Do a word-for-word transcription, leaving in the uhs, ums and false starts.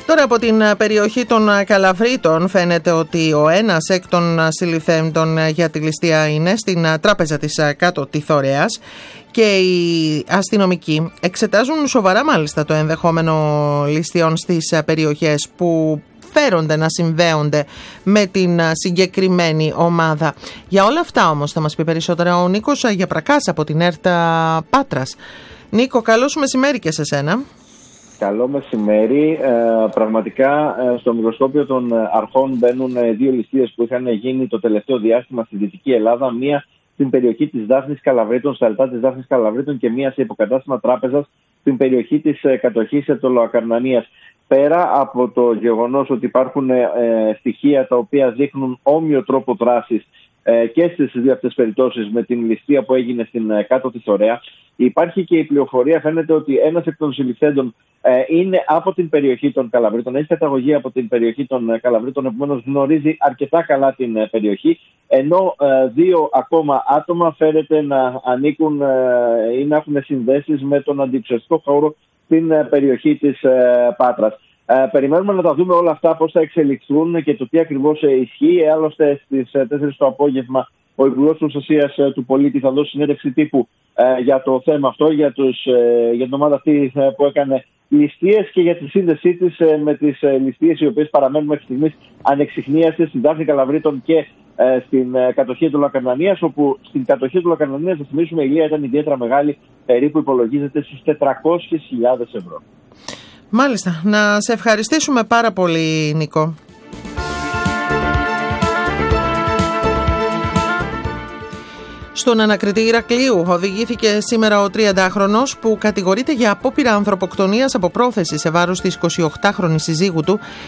Τώρα από την περιοχή των Καλαβρίτων φαίνεται ότι ο ένας εκ των συλληφθέντων για τη ληστεία είναι στην τράπεζα της Κάτω Τιθωρέας και οι αστυνομικοί εξετάζουν σοβαρά μάλιστα το ενδεχόμενο ληστείων στις περιοχές που φέρονται να συνδέονται με την συγκεκριμένη ομάδα. Για όλα αυτά όμως θα μας πει περισσότερα ο Νίκος Γιαπρακάς από την ΕΡΤ Πάτρας. Νίκο, καλό σου μεσημέρι και σε σένα. Καλό μεσημέρι. Ε, πραγματικά ε, στο μικροσκόπιο των αρχών μπαίνουν ε, δύο ληστείες που είχαν γίνει το τελευταίο διάστημα στη Δυτική Ελλάδα. Μία στην περιοχή της Δάφνης Καλαβρίτων, στα αλτά της Δάφνης Καλαβρίτων, και μία σε υποκατάστημα τράπεζας στην περιοχή της ε, κατοχής Ετωλοακαρνανίας. Πέρα από το γεγονός ότι υπάρχουν ε, στοιχεία τα οποία δείχνουν όμοιο τρόπο δράσης ε, και στις δύο αυτές περιπτώσεις με την ληστεία που έγινε στην ε, Κάτω Τιθωρέα, υπάρχει και η πληροφορία, φαίνεται ότι ένας εκ των συλληφθέντων ε, είναι από την περιοχή των Καλαβρίτων, έχει καταγωγή από την περιοχή των ε, Καλαβρίτων, επομένως γνωρίζει αρκετά καλά την ε, περιοχή, ενώ ε, δύο ακόμα άτομα φαίνεται να ανήκουν ε, ή να έχουν συνδέσεις με τον αντιψευστικό χώρο στην ε, περιοχή της ε, Πάτρας. Ε, περιμένουμε να τα δούμε όλα αυτά, πώς θα εξελιχθούν και το τι ακριβώς ε, ισχύει. Άλλωστε στις ε, τέσσερις το απόγευμα ο Υπουργός Προστασίας ε, του Πολίτη θα δώσει συνέντευξη τύπου ε, για το θέμα αυτό, για, τους, ε, για την ομάδα αυτή ε, που έκανε ληστείες και για τη σύνδεσή της ε, με τις ε, ληστείες οι οποίες παραμένουν μέχρι στιγμής ανεξιχνίαστες στην Δάφνη Καλαβρίτων και ε, στην ε, κατοχή του Ετωλοακαρνανίας, όπου στην κατοχή του Ετωλοακαρνανίας, θα θυμίσουμε, η ηλία ήταν ιδιαίτερα μεγάλη, περίπου υπολογίζεται στις τετρακόσιες χιλιάδες ευρώ. Μάλιστα. Να σε ευχαριστήσουμε πάρα πολύ, Νίκο. Στον ανακριτή Ηρακλείου οδηγήθηκε σήμερα ο τριαντάχρονος που κατηγορείται για απόπειρα ανθρωποκτονίας από πρόθεση σε βάρος της εικοσιοκτάχρονης συζύγου του